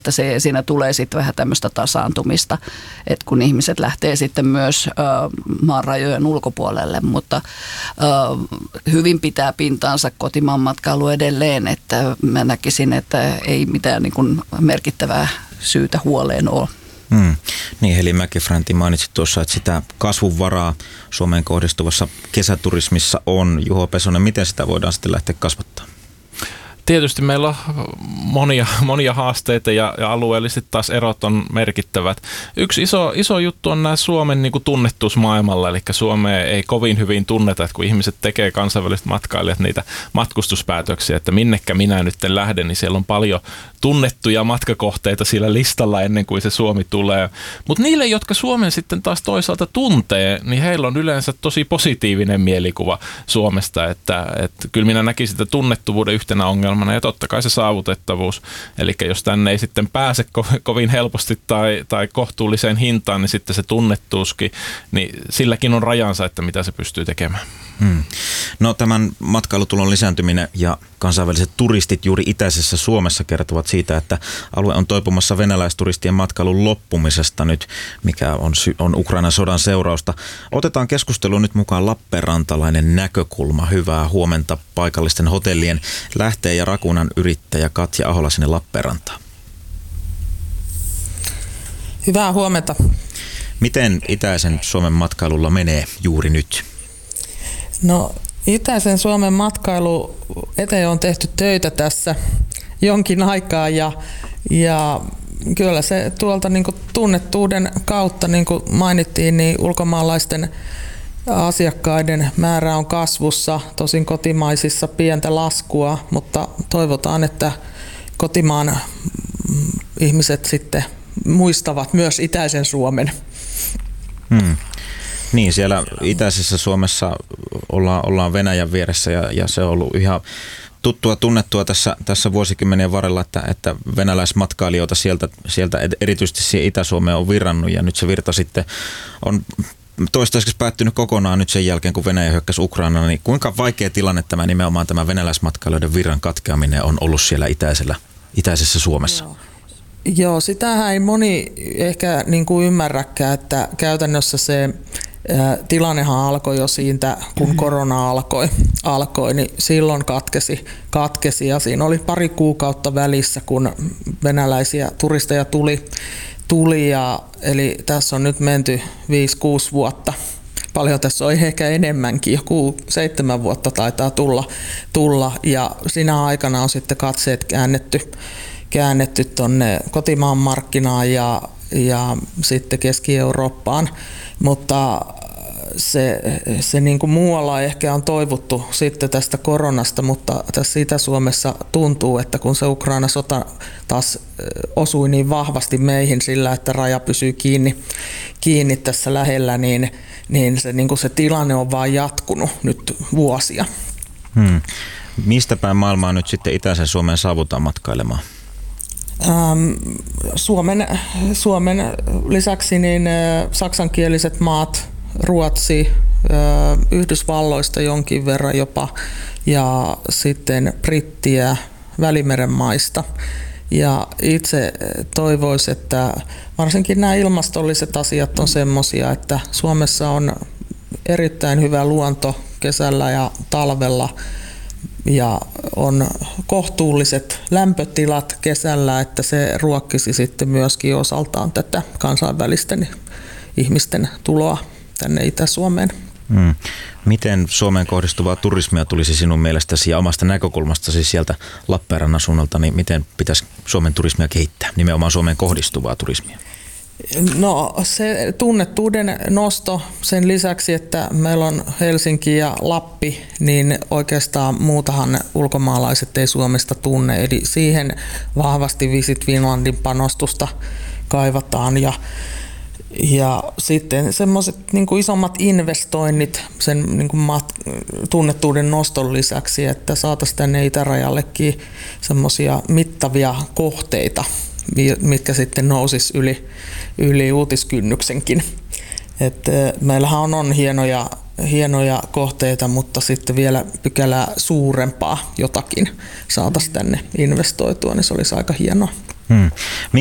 että siinä tulee sitten vähän tämmöistä tasaantumista, että kun ihmiset lähtee sitten myös maan rajojen ulkopuolelle, mutta hyvin pitää pintaansa kotimaan matkailu edelleen, että mä näkisin, että ei mitään niin kuin merkittävää syytä huoleen ole. Niin, Heli Mäkifränti mainitsi tuossa, että sitä kasvunvaraa Suomeen kohdistuvassa kesäturismissa on. Juho Pesonen, miten sitä voidaan sitten lähteä kasvattamaan? Tietysti meillä on monia haasteita ja alueellisesti taas erot on merkittävät. Yksi iso juttu on nämä Suomen niin kuin tunnettuus maailmalla, eli Suomea ei kovin hyvin tunneta, että kun ihmiset tekee kansainväliset matkailijat niitä matkustuspäätöksiä, että minnekä minä nyt lähden, niin siellä on paljon tunnettuja matkakohteita sillä listalla ennen kuin se Suomi tulee. Mutta niille, jotka Suomen sitten taas toisaalta tuntee, niin heillä on yleensä tosi positiivinen mielikuva Suomesta, että kyllä minä näkisin sitä tunnettuvuuden yhtenä ongelmana ja totta kai se saavutettavuus. Eli jos tänne ei sitten pääse kovin helposti tai kohtuulliseen hintaan, niin sitten se tunnettuuskin, niin silläkin on rajansa, että mitä se pystyy tekemään. No tämän matkailutulon lisääntyminen ja kansainväliset turistit juuri itäisessä Suomessa kertovat siitä, että alue on toipumassa venäläisturistien matkailun loppumisesta nyt, mikä on Ukrainan sodan seurausta. Otetaan keskusteluun nyt mukaan lappeenrantalainen näkökulma. Hyvää huomenta paikallisten hotellien Lähteen ja Rakunan yrittäjä Katja Ahola sinne Lappeenrantaan. Hyvää huomenta. Miten itäisen Suomen matkailulla menee juuri nyt? No, itäisen Suomen matkailu eteen on tehty töitä tässä jonkin aikaa ja kyllä se tuolta niin kuin tunnettuuden kautta, niin kuin mainittiin, niin ulkomaalaisten asiakkaiden määrä on kasvussa, tosin kotimaisissa pientä laskua, mutta toivotaan, että kotimaan ihmiset sitten muistavat myös itäisen Suomen. Niin, siellä itäisessä Suomessa ollaan Venäjän vieressä ja se on ollut ihan tunnettua tässä vuosikymmenien varrella, että venäläismatkailijoita sieltä erityisesti siihen Itä-Suomeen on virrannut ja nyt se virta sitten on toistaiseksi päättynyt kokonaan nyt sen jälkeen, kun Venäjä hyökkäsi Ukrainaan, niin kuinka vaikea tilanne nimenomaan tämä venäläismatkailijoiden virran katkeaminen on ollut siellä itäisessä Suomessa? Joo, sitähän ei moni ehkä niin kuin ymmärräkään, että käytännössä se tilannehan alkoi jo siitä, kun korona alkoi, niin silloin katkesi ja siinä oli pari kuukautta välissä, kun venäläisiä turisteja tuli eli tässä on nyt menty 5-6 vuotta. Paljon tässä on ehkä enemmänkin, joku 7 vuotta taitaa tulla ja siinä aikana on sitten katseet käännetty tuonne kotimaan markkinaan ja sitten Keski-Eurooppaan, mutta se niin kuin muualla ehkä on toivottu sitten tästä koronasta, mutta tässä Itä-Suomessa tuntuu, että kun se Ukrainan sota taas osui niin vahvasti meihin sillä, että raja pysyy kiinni tässä lähellä, niin se, niin kuin se tilanne on vaan jatkunut nyt vuosia. Mistä päin maailmaa nyt sitten itäisen Suomeen saavutaan matkailemaan? Suomen lisäksi niin saksankieliset maat, Ruotsi, Yhdysvalloista jonkin verran jopa ja sitten Brittiä Välimeren maista. Ja itse toivoisin, että varsinkin nämä ilmastolliset asiat on semmoisia, että Suomessa on erittäin hyvä luonto kesällä ja talvella ja on kohtuulliset lämpötilat kesällä, että se ruokkisi sitten myöskin osaltaan tätä kansainvälisten ihmisten tuloa tänne Itä-Suomeen. Miten Suomeen kohdistuvaa turismia tulisi sinun mielestäsi ja omasta näkökulmastasi sieltä Lappeenrannan suunnalta, niin miten pitäisi Suomen turismia kehittää, nimenomaan Suomeen kohdistuvaa turismia? No se tunnettuuden nosto sen lisäksi, että meillä on Helsinki ja Lappi, niin oikeastaan muutahan ulkomaalaiset ei Suomesta tunne. Eli siihen vahvasti Visit Finlandin panostusta kaivataan ja sitten semmoiset niin kuin isommat investoinnit sen niin kuin tunnettuuden noston lisäksi, että saataisiin tänne itärajallekin semmoisia mittavia kohteita, mitkä sitten nousisi yli uutiskynnyksenkin. Meillähän on hienoja kohteita, mutta sitten vielä pykälää suurempaa jotakin saataisiin tänne investoitua, niin se olisi aika hienoa. Hmm.